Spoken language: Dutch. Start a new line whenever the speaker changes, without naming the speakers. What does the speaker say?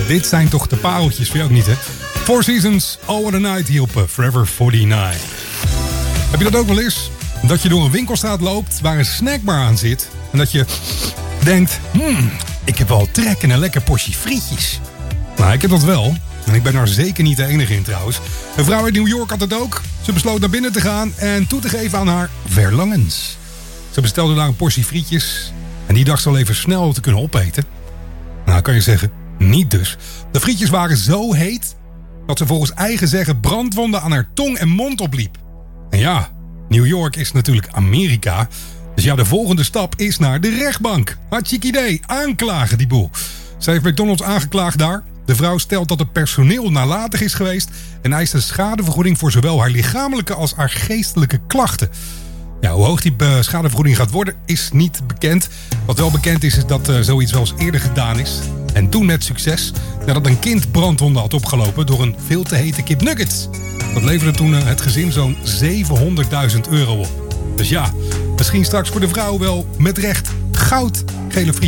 Dit zijn toch de pareltjes, vind je ook niet, hè? Four Seasons, All in the Night hier op Forever 49. Heb je dat ook wel eens? Dat je door een winkelstraat loopt waar een snackbar aan zit en dat je denkt, ik heb wel trek in een lekker portie frietjes. Nou, ik heb dat wel. En ik ben daar zeker niet de enige in trouwens. Een vrouw uit New York had het ook. Ze besloot naar binnen te gaan en toe te geven aan haar verlangens. Ze bestelde daar een portie frietjes en die dacht ze al even snel te kunnen opeten. Nou, kan je zeggen, niet dus. De frietjes waren zo heet dat ze volgens eigen zeggen brandwonden aan haar tong en mond opliep. En ja, New York is natuurlijk Amerika. Dus ja, de volgende stap is naar de rechtbank. Hartstikke idee, aanklagen die boel. Ze heeft McDonald's aangeklaagd daar. De vrouw stelt dat het personeel nalatig is geweest en eist een schadevergoeding voor zowel haar lichamelijke als haar geestelijke klachten. Ja, hoe hoog die schadevergoeding gaat worden is niet bekend. Wat wel bekend is dat zoiets wel eens eerder gedaan is. En toen met succes, nadat een kind brandwonden had opgelopen door een veel te hete kip nuggets. Dat leverde toen het gezin zo'n €700.000 op. Dus ja, misschien straks voor de vrouw wel met recht goud gele frietjes.